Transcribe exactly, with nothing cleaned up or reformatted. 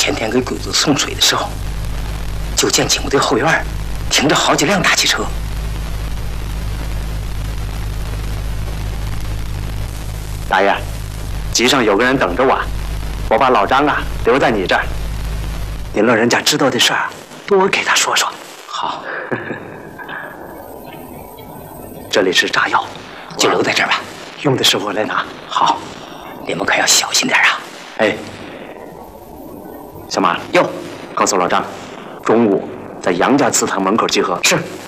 前天给鬼子送水的时候，就见警部队后院停着好几辆大汽车。 大爷，集上有个人等着我，我把老张啊留在你这儿。您老人家知道的事儿，多给他说说。 好。 这里是炸药， 就留在这儿吧。 用的时候来拿。 好，你们可要小心点啊！ 哎，小马，哟，告诉老张，中午在杨家祠堂门口集合。是。